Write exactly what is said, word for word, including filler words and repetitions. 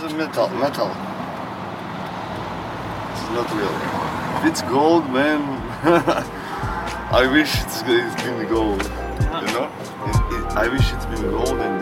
is a metal. Metal. It's not real. If it's gold, man, I wish it's, it's been gold. You know? It, it, I wish it's been gold and